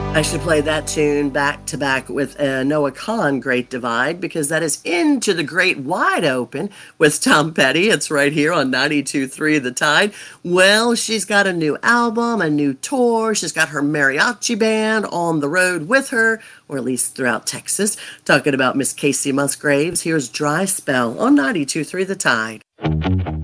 I should play that tune back to back with Noah Kahn, Great Divide, because that is Into the Great Wide Open with Tom Petty. It's right here on 92.3 The Tide. Well, she's got a new album, a new tour. She's got her mariachi band on the road with her, or at least throughout Texas. Talking about Miss Casey Musgraves. Here's Dry Spell on 92.3 The Tide.